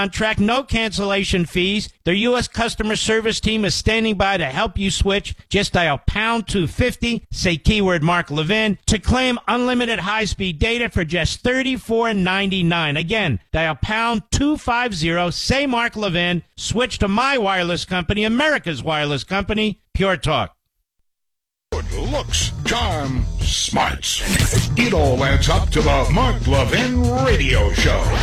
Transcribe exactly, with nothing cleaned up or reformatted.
contract, no cancellation fees. Their U S customer service team is standing by to help you switch. Just dial pound two fifty, say keyword Mark Levin, to claim unlimited high-speed data for just thirty-four ninety-nine. Again, dial pound two fifty, say Mark Levin, switch to my wireless company, America's wireless company, Pure Talk. Good looks, charm, smarts. It all adds up to the Mark Levin Radio Show.